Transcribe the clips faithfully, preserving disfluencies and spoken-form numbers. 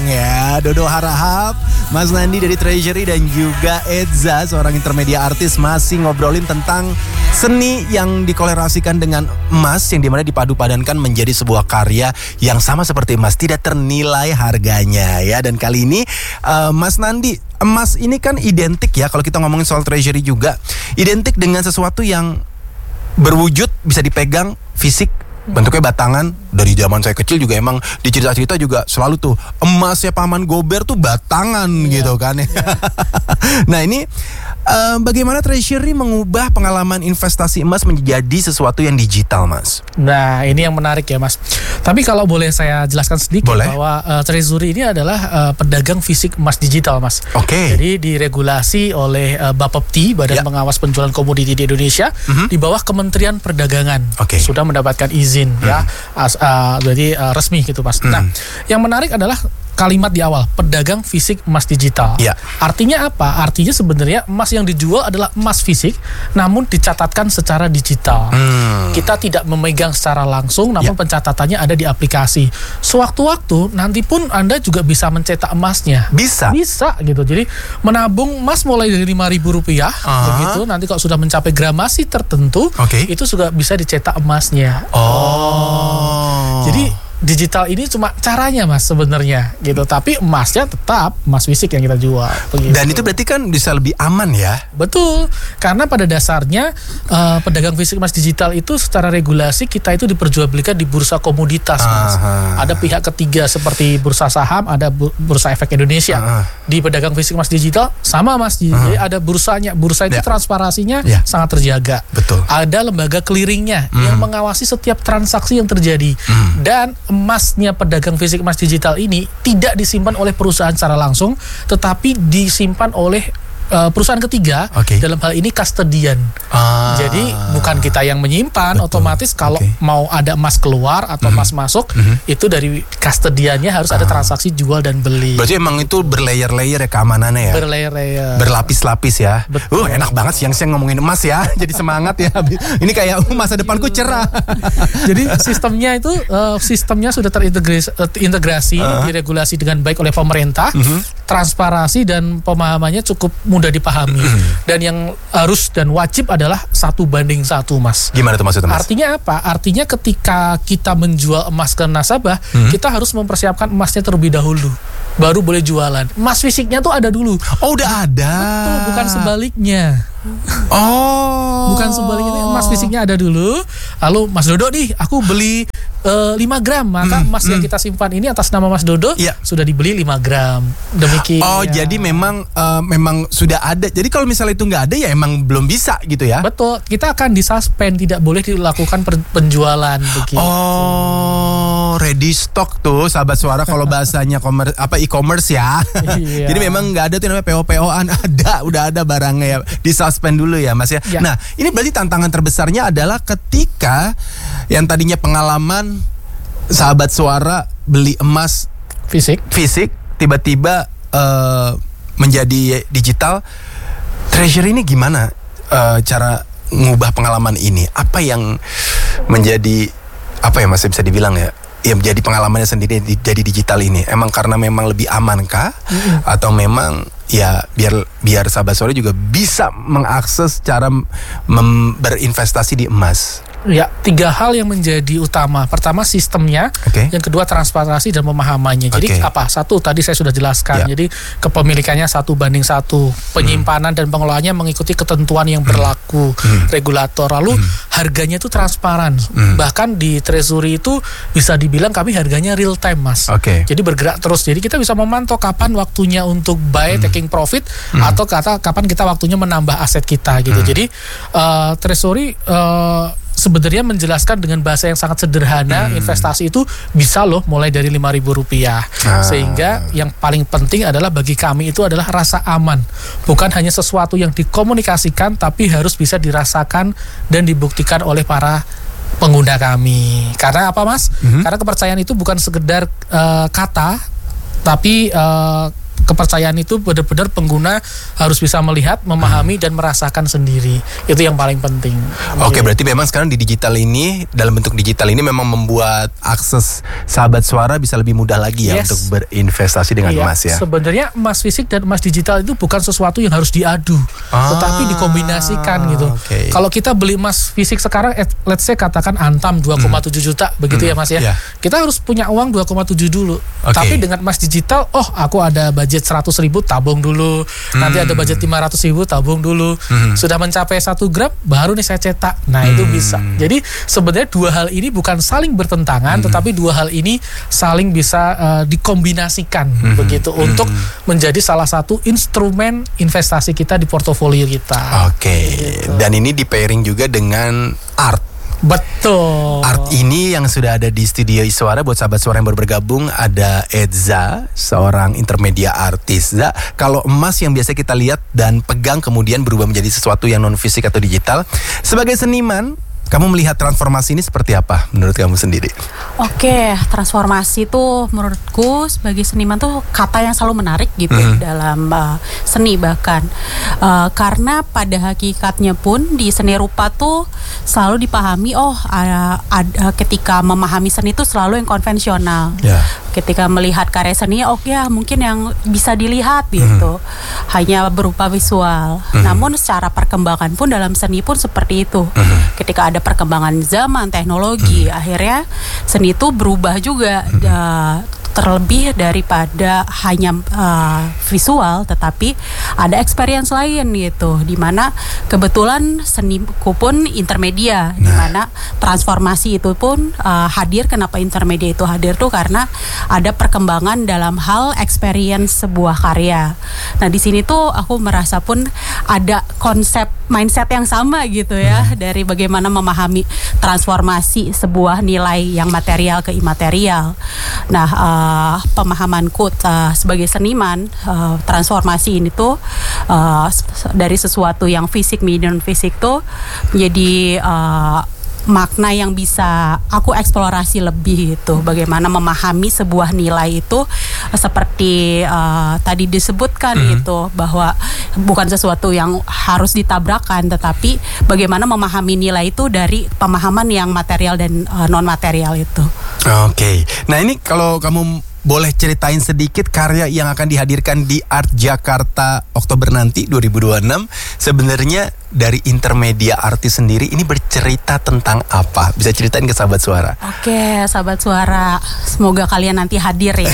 dong ya. Dodo Harahap, Mas Nandi dari Treasury dan juga Edza, seorang intermedia artis, masih ngobrolin tentang seni yang dikolerasikan dengan emas, yang dimana dipadu-padankan menjadi sebuah karya yang sama seperti emas, tidak ternilai harganya ya. Dan kali ini uh, Mas Nandi, emas ini kan identik ya, kalau kita ngomongin soal Treasury juga identik dengan sesuatu yang berwujud, bisa dipegang, fisik, bentuknya batangan. Dari zaman saya kecil juga emang di cerita-cerita juga selalu tuh emasnya Paman Gober tuh batangan yeah. gitu kan. Yeah. Nah ini uh, bagaimana Treasury mengubah pengalaman investasi emas menjadi sesuatu yang digital, Mas? Nah ini yang menarik ya, Mas. Tapi kalau boleh saya jelaskan sedikit boleh? bahwa uh, Treasury ini adalah uh, pedagang fisik emas digital, Mas. Oke. Okay. Jadi diregulasi oleh uh, Bapepti, Badan yeah. Pengawas Penjualan Komoditi di Indonesia, mm-hmm. di bawah Kementerian Perdagangan. Okay. Sudah mendapatkan izin mm. ya, as, uh, jadi uh, resmi gitu, Mas. Mm. Nah, yang menarik adalah kalimat di awal, pedagang fisik emas digital. Yeah. Artinya apa? Artinya sebenarnya emas yang dijual adalah emas fisik, namun dicatatkan secara digital. Mm. Kita tidak memegang secara langsung, namun yeah. pencatatannya ada di aplikasi. Sewaktu-waktu nanti pun Anda juga bisa mencetak emasnya. Bisa? Bisa gitu. Jadi menabung emas mulai dari lima ribu rupiah, uh-huh. begitu. Nanti kalau sudah mencapai gramasi tertentu, okay. itu juga bisa dicetak emasnya. Oh. Jadi digital ini cuma caranya, Mas, sebenarnya gitu. Tapi emasnya tetap emas fisik yang kita jual. Begitu. Dan itu berarti kan bisa lebih aman ya? Betul. Karena pada dasarnya uh, pedagang fisik emas digital itu secara regulasi kita itu diperjualbelikan di bursa komoditas, Mas. Aha. Ada pihak ketiga seperti bursa saham, ada bursa efek Indonesia. Aha. Di pedagang fisik emas digital sama, Mas. Jadi Aha. ada bursanya. Bursa itu ya. transparansinya ya. sangat terjaga. Betul. Ada lembaga clearingnya hmm. yang mengawasi setiap transaksi yang terjadi. Hmm. Dan emasnya pedagang fisik emas digital ini tidak disimpan oleh perusahaan secara langsung, tetapi disimpan oleh uh, perusahaan ketiga, okay. dalam hal ini custodian. Ah. Jadi bukan kita yang menyimpan. Betul. Otomatis kalau okay. mau ada emas keluar atau mm-hmm. emas masuk, mm-hmm. itu dari custodiannya harus ah. ada transaksi jual dan beli. Berarti emang itu berlayer-layer ya keamanannya ya? Berlayer-layer. Berlapis-lapis ya? Betul. Uh, enak banget siang-siang ngomongin emas ya. Jadi semangat ya. Ini kayak uh, masa depanku cerah. Jadi sistemnya itu uh, sistemnya sudah terintegrasi, terintegrasi uh. diregulasi dengan baik oleh pemerintah. Mm-hmm. Transparansi dan pemahamannya cukup mudah dipahami. Mm-hmm. Dan yang harus dan wajib adalah satu banding satu, Mas. Gimana itu maksudnya, Mas? Artinya apa? Artinya ketika kita menjual emas ke nasabah, mm-hmm. kita harus mempersiapkan emasnya terlebih dahulu, baru boleh jualan. Emas fisiknya tuh ada dulu. Oh, udah ada. Betul, bukan sebaliknya. Oh. Bukan sebaliknya, emas fisiknya ada dulu. Lalu Mas Dodo nih, aku beli uh, lima gram, maka emas mm, yang mm. kita simpan ini atas nama Mas Dodo yeah. sudah dibeli lima gram. Demikian. Oh, ya. Jadi memang uh, memang sudah ada. Jadi kalau misalnya itu nggak ada ya emang belum bisa gitu ya. Betul. Kita akan disuspend, tidak boleh dilakukan per- penjualan begitu. Oh, ready stock tuh sahabat suara kalau bahasanya komer, apa e-commerce ya. Iya. Jadi memang nggak ada tuh namanya P O P O-an, ada, udah ada barangnya ya. Disuspend dulu ya, Mas ya. ya. Nah, ini berarti tantangan terbesarnya adalah ketika yang tadinya pengalaman sahabat suara beli emas fisik, fisik tiba-tiba uh, menjadi digital. Treasury ini gimana uh, cara ngubah pengalaman ini? Apa yang menjadi apa ya, Mas, bisa dibilang ya? Ya menjadi pengalamannya sendiri di, jadi digital ini. Emang karena memang lebih aman kah? Mm-hmm. Atau memang ya biar biar sahabat sore juga bisa mengakses cara mem- berinvestasi di emas? Ya, tiga hal yang menjadi utama. Pertama sistemnya, okay. yang kedua transparansi dan pemahamannya. Jadi okay. apa? Satu tadi saya sudah jelaskan. Yeah. Jadi kepemilikannya satu banding satu, penyimpanan hmm. dan pengelolaannya mengikuti ketentuan yang berlaku hmm. regulator. Lalu hmm. harganya itu transparan. Hmm. Bahkan di Treasury itu bisa dibilang kami harganya real time, Mas. Okay. Jadi bergerak terus. Jadi kita bisa memantau kapan waktunya untuk buy, hmm. taking profit, hmm. atau kata kapan kita waktunya menambah aset kita gitu. Hmm. Jadi uh, Treasury uh, sebenarnya menjelaskan dengan bahasa yang sangat sederhana, hmm. investasi itu bisa loh mulai dari lima ribu rupiah. Ah. Sehingga yang paling penting adalah bagi kami itu adalah rasa aman. Bukan hanya sesuatu yang dikomunikasikan, tapi harus bisa dirasakan dan dibuktikan oleh para pengguna kami. Karena apa, Mas? Mm-hmm. Karena kepercayaan itu bukan sekedar uh, kata, tapi uh, kepercayaan itu benar-benar pengguna harus bisa melihat, memahami hmm. dan merasakan sendiri. Itu yang paling penting. Oke, okay, berarti memang sekarang di digital ini, dalam bentuk digital ini memang membuat akses sahabat suara bisa lebih mudah lagi ya yes. untuk berinvestasi dengan iya, emas ya. Sebenarnya emas fisik dan emas digital itu bukan sesuatu yang harus diadu, ah, tetapi dikombinasikan gitu. Okay. Kalau kita beli emas fisik sekarang, let's say katakan Antam dua koma tujuh juta, begitu hmm. ya Mas ya. Yeah. Kita harus punya uang dua koma tujuh dulu. Okay. Tapi dengan emas digital, oh aku ada budget seratus ribu tabung dulu, hmm. nanti ada budget lima ratus ribu tabung dulu, hmm. sudah mencapai satu gram baru nih saya cetak. Nah hmm. itu bisa. Jadi sebenarnya dua hal ini bukan saling bertentangan, hmm. tetapi dua hal ini saling bisa uh, dikombinasikan hmm. begitu hmm. untuk menjadi salah satu instrumen investasi kita di portofolio kita. Oke. Okay. Gitu. Dan ini di pairing juga dengan art. Betul. Art ini yang sudah ada di studio Iswara. Buat sahabat suara yang baru bergabung, ada Edza, seorang intermedia artis. Za, kalau emas yang biasa kita lihat dan pegang kemudian berubah menjadi sesuatu yang non fisik atau digital, sebagai seniman, kamu melihat transformasi ini seperti apa menurut kamu sendiri? Oke, transformasi tuh menurutku sebagai seniman tuh kata yang selalu menarik gitu mm-hmm. dalam uh, seni bahkan uh, karena pada hakikatnya pun di seni rupa tuh selalu dipahami oh ada, ada ketika memahami seni itu selalu yang konvensional. Yeah. Ketika melihat karya seni, oh ya mungkin yang bisa dilihat gitu, mm-hmm. hanya berupa visual. Mm-hmm. Namun secara perkembangan pun dalam seni pun seperti itu. Mm-hmm. Ketika ada perkembangan zaman, teknologi, mm-hmm. akhirnya seni itu berubah juga. Mm-hmm. uh, terlebih daripada hanya uh, visual, tetapi ada experience lain gitu, dimana kebetulan seniku pun intermedia, nah. dimana transformasi itu pun uh, hadir. Kenapa intermedia itu hadir tuh karena ada perkembangan dalam hal experience sebuah karya. Nah di sini tuh aku merasa pun ada konsep mindset yang sama gitu ya, hmm. dari bagaimana memahami transformasi sebuah nilai yang material ke imaterial. Nah uh, Uh, pemahamanku uh, sebagai seniman, uh, transformasi ini tuh uh, dari sesuatu yang fisik medium fisik tuh menjadi uh, makna yang bisa aku eksplorasi lebih itu, bagaimana memahami sebuah nilai itu seperti uh, tadi disebutkan mm-hmm. gitu, bahwa bukan sesuatu yang harus ditabrakkan, tetapi bagaimana memahami nilai itu dari pemahaman yang material dan uh, non material itu. Oke, okay. Nah ini kalau kamu boleh ceritain sedikit karya yang akan dihadirkan di Art Jakarta Oktober nanti dua ribu dua puluh enam. Sebenarnya dari intermedia artis sendiri ini bercerita tentang apa? Bisa ceritain ke sahabat suara? Oke, sahabat suara, semoga kalian nanti hadir ya.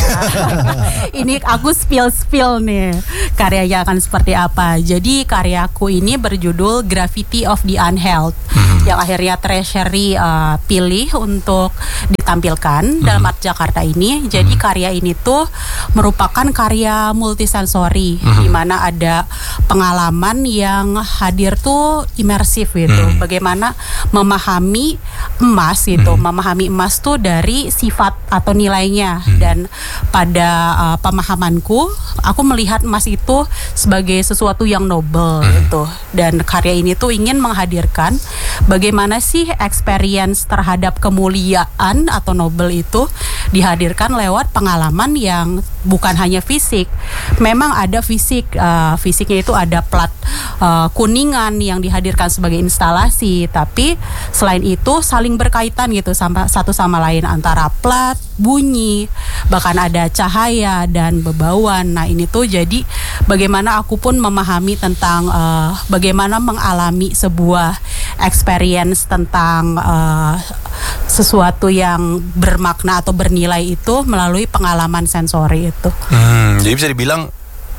Ini aku spill-spill nih karyanya akan seperti apa. Jadi karyaku ini berjudul Graffiti of the Unheld, hmm. yang akhirnya Treasury uh, pilih untuk ditampilkan hmm. dalam Art Jakarta ini. Jadi hmm. karya ini tuh merupakan karya multisensori, hmm. di mana ada pengalaman yang hadir tuh imersif gitu. Hmm. Bagaimana memahami emas gitu, hmm. memahami emas tuh dari sifat atau nilainya. Hmm. Dan pada uh, pemahamanku, aku melihat emas itu sebagai sesuatu yang noble hmm. gitu. Dan karya ini tuh ingin menghadirkan bagaimana sih experience terhadap kemuliaan atau noble itu dihadirkan lewat pengalaman yang bukan hanya fisik. Memang ada fisik, uh, fisiknya itu ada plat uh, kuningan yang dihadirkan sebagai instalasi, tapi selain itu saling berkaitan gitu sama satu sama lain, antara plat, bunyi, bahkan ada cahaya dan bebauan. Nah ini tuh jadi bagaimana aku pun memahami tentang uh, bagaimana mengalami sebuah experience tentang uh, sesuatu yang bermakna atau bernilai itu melalui pengalaman sensori itu. Hmm, jadi bisa dibilang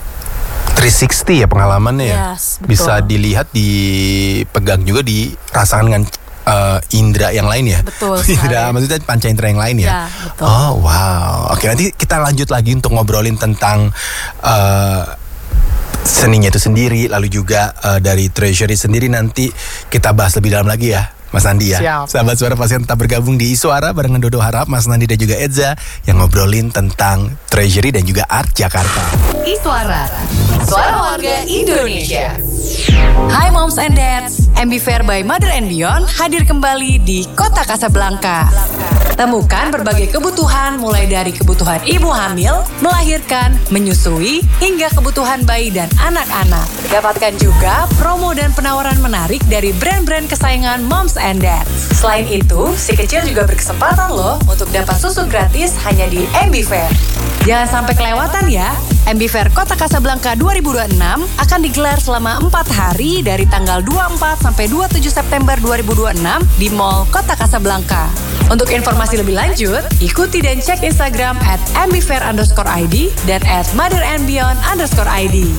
tiga enam puluh ya pengalamannya ya. Yes, bisa dilihat, dipegang juga, dirasakan dengan uh, indera yang lain ya. Betul. Indera, maksudnya panca indera yang lain ya. Ya, betul. Oh wow. Oke, nanti kita lanjut lagi untuk ngobrolin tentang uh, seninya itu sendiri, lalu juga uh, dari Treasury sendiri nanti kita bahas lebih dalam lagi ya, Mas Nandi ya. Siap. Sahabat suara pasti tetap bergabung di Iswara barengan Dodo Harap, Mas Nandi dan juga Edza yang ngobrolin tentang Treasury dan juga Art Jakarta. Iswara, suara warga Indonesia. Hai moms and dads, M B Fair by Mother and Beyond hadir kembali di Kota Kasablanka. Temukan berbagai kebutuhan mulai dari kebutuhan ibu hamil, melahirkan, menyusui, hingga kebutuhan bayi dan anak-anak. Dapatkan juga promo dan penawaran menarik dari brand-brand kesayangan Moms and Dads. Selain itu, si kecil juga berkesempatan loh untuk dapat susu gratis hanya di M B Fair. Jangan sampai kelewatan ya. M B Fair Kota Kasablanka dua ribu dua puluh enam akan digelar selama empat hari dari tanggal dua puluh empat sampai dua puluh tujuh September dua ribu dua puluh enam di Mall Kota Kasablanka. Untuk informasi lebih lanjut, ikuti dan cek Instagram at mbfair underscore id dan at motherandbeyond underscore id.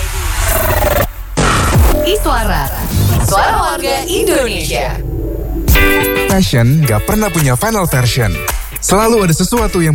Iswara, suara warga Indonesia. Fashion gak pernah punya final version. Selalu ada sesuatu yang